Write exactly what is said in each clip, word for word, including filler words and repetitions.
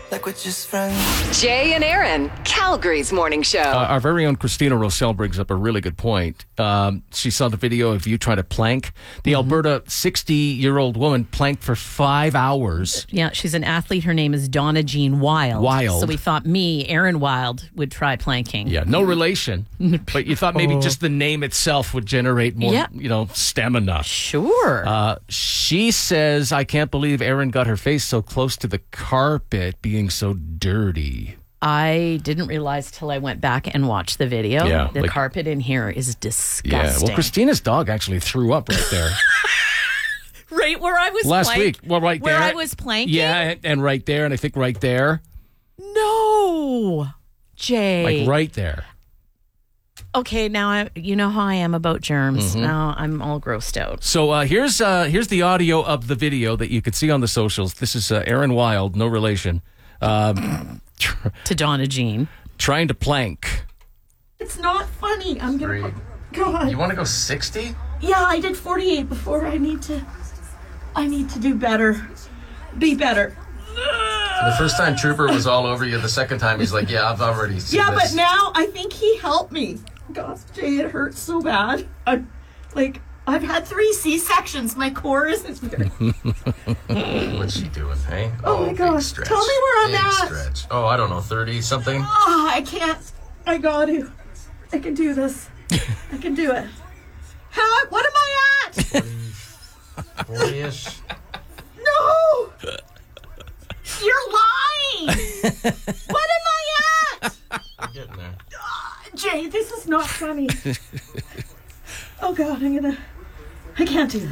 like we're just friends. Jay and Aaron, Calgary's morning show. Uh, our very own Christina Rossell brings up a really good point. Um, she saw the video of you trying to plank. The mm-hmm. Alberta sixty-year-old woman planked for five hours. Yeah, she's an athlete. Her name is Donna Jean Wild. Wild. So we thought me, Aaron Wild, would try planking. Yeah, no relation. But you thought maybe Oh. just the name itself would generate more, Yeah. you know, stamina. Sure. Uh, she says, I can't believe Aaron got her face so close to the carpet being so dirty. I didn't realize till I went back and watched the video. Yeah, the like- carpet in here is disgusting. Yeah, well, Christina's dog actually threw up right there. Right where I was Last plank- week. Well, right where there. I was planking? Yeah, and, and right there, and I think right there. No, Jay. Like right there. Okay, now I, you know how I am about germs. Mm-hmm. Now I'm all grossed out. So uh, here's uh, here's the audio of the video that you could see on the socials. This is uh, Aaron Wild, no relation, um, tr- To Donna Jean. trying to plank. It's not funny. I'm gonna. God. want to go sixty? Yeah, I did forty-eight before. I need to. I need to do better. Be better. The first time Trooper was all over you. The second time he's like, yeah, I've already seen Yeah, this. but now I think he helped me. Gosh, Jay, it hurts so bad. I, like, I've had three C-sections. My core isn't very. What's she doing, hey? Oh, my big gosh. stretch. Tell me where I'm Big at. stretch. Oh, I don't know, thirty-something? Oh, I can't. I got to. I can do this. I can do it. How? What am I at? forty-ish. No! You're lying! What am I at? I'm getting there. Jay, this is not funny. Oh God, I'm gonna. I can't do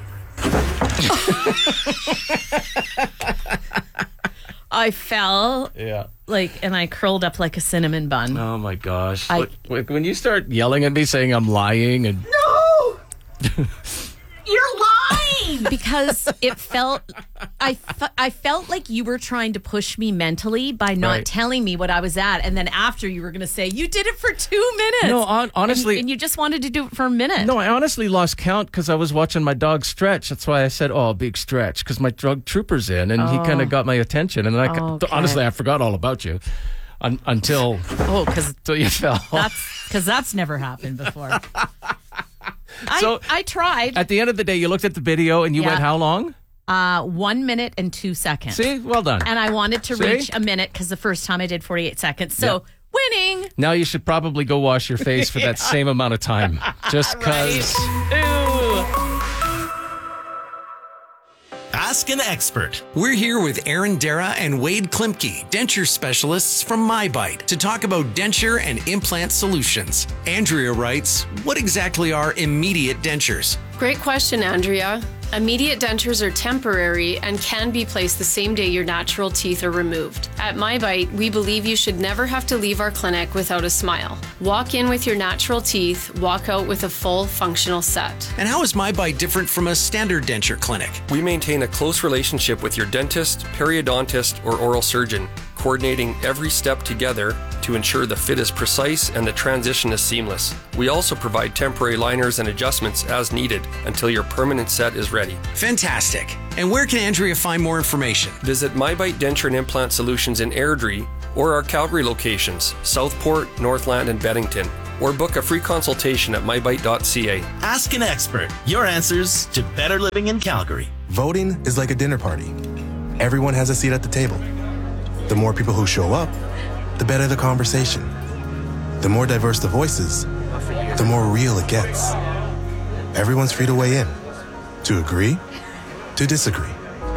that. I fell Yeah. like, and I curled up like a cinnamon bun. Oh, my gosh. I- Look, look, when you start yelling at me saying I'm lying and... No! You're lying! Because it felt, I, fe- I felt like you were trying to push me mentally by not Right. telling me what I was at, and then after you were going to say you did it for two minutes. No, hon- honestly- and, and you just wanted to do it for a minute. No, I honestly lost count because I was watching my dog stretch. That's why I said, oh, big stretch, because my drug Trooper's in, and he kind of got my attention. And then I, Okay. honestly, I forgot all about you un- until, Oh, because until you fell. that's because that's never happened before. So- I, I tried. At the end of the day, you looked at the video and you Yeah. went how long? Uh, one minute and two seconds. See? Well done. And I wanted to See? reach a minute because the first time I did forty-eight seconds. So winning. Now you should probably go wash your face for that same amount of time. Just because. Ask an expert. We're here with Aaron Dara and Wade Klimke, denture specialists from MyBite, to talk about denture and implant solutions. Andrea writes, what exactly are immediate dentures? Great question, Andrea. Immediate dentures are temporary and can be placed the same day your natural teeth are removed. At MyBite, we believe you should never have to leave our clinic without a smile. Walk in with your natural teeth, walk out with a full functional set. And how is MyBite different from a standard denture clinic? We maintain a close relationship with your dentist, periodontist, or oral surgeon, coordinating every step together to ensure the fit is precise and the transition is seamless. We also provide temporary liners and adjustments as needed until your permanent set is ready. Fantastic. And where can Andrea find more information? Visit MyBite Denture and Implant Solutions in Airdrie or our Calgary locations, Southport, Northland, and Beddington, or book a free consultation at my bite dot c a. Ask an expert. Your answers to better living in Calgary. Voting is like a dinner party. Everyone has a seat at the table. The more people who show up, the better the conversation. The more diverse the voices, the more real it gets. Everyone's free to weigh in, to agree, to disagree.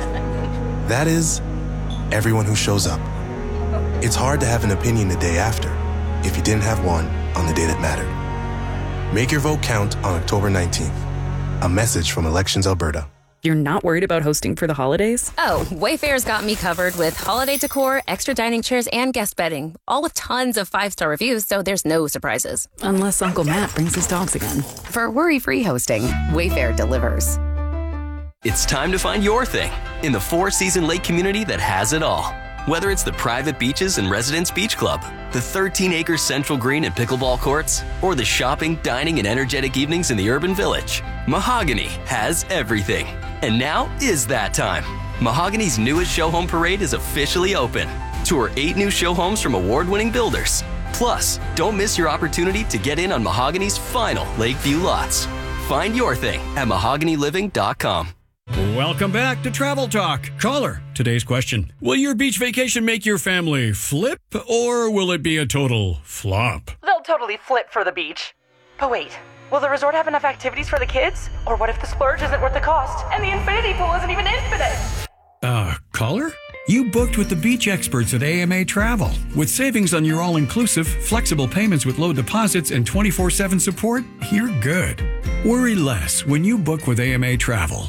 That is, everyone who shows up. It's hard to have an opinion the day after if you didn't have one on the day that mattered. Make your vote count on October nineteenth. A message from Elections Alberta. You're not worried about hosting for the holidays? Oh, Wayfair's got me covered with holiday decor, extra dining chairs, and guest bedding, all with tons of five-star reviews, so there's no surprises. Unless Uncle Matt brings his dogs again. For worry-free hosting, Wayfair delivers. It's time to find your thing in the four-season lake community that has it all. Whether it's the private beaches and Residence Beach Club, the thirteen-acre Central Green and pickleball courts, or the shopping, dining, and energetic evenings in the urban village, Mahogany has everything. And now is that time. Mahogany's newest show home parade is officially open. Tour eight new show homes from award-winning builders. Plus, don't miss your opportunity to get in on Mahogany's final Lakeview lots. Find your thing at mahogany living dot com. Welcome back to Travel Talk. Caller, today's question. Will your beach vacation make your family flip, or will it be a total flop? They'll totally flip for the beach. But wait, will the resort have enough activities for the kids? Or what if the splurge isn't worth the cost, and the infinity pool isn't even infinite? Uh, caller? You booked with the beach experts at A M A Travel. With savings on your all-inclusive, flexible payments with low deposits and twenty-four seven support, you're good. Worry less when you book with A M A Travel.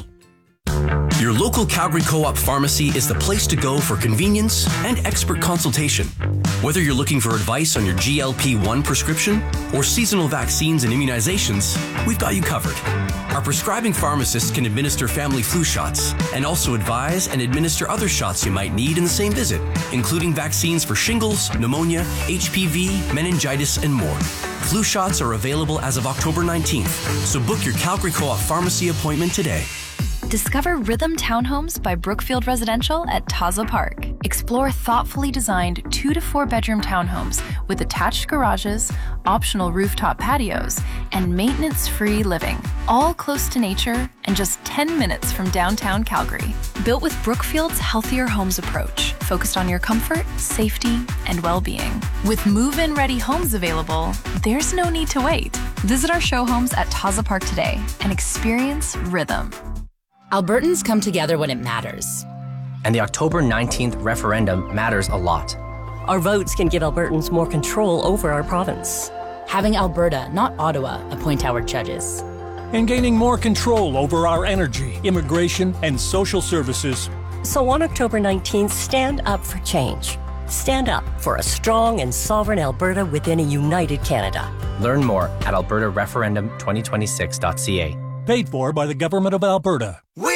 Your local Calgary Co-op pharmacy is the place to go for convenience and expert consultation. Whether you're looking for advice on your G L P one prescription or seasonal vaccines and immunizations, we've got you covered. Our prescribing pharmacists can administer family flu shots and also advise and administer other shots you might need in the same visit, including vaccines for shingles, pneumonia, H P V, meningitis, and more. Flu shots are available as of October nineteenth, so book your Calgary Co-op pharmacy appointment today. Discover Rhythm Townhomes by Brookfield Residential at Taza Park. Explore thoughtfully designed two to four bedroom townhomes with attached garages, optional rooftop patios, and maintenance-free living, all close to nature and just ten minutes from downtown Calgary. Built with Brookfield's Healthier Homes approach, focused on your comfort, safety, and well-being. With move-in ready homes available, there's no need to wait. Visit our show homes at Taza Park today and experience Rhythm. Albertans come together when it matters. And the October nineteenth referendum matters a lot. Our votes can give Albertans more control over our province. Having Alberta, not Ottawa, appoint our judges. And gaining more control over our energy, immigration, and social services. So on October nineteenth, stand up for change. Stand up for a strong and sovereign Alberta within a united Canada. Learn more at alberta referendum twenty twenty-six dot c a. Paid for by the Government of Alberta. We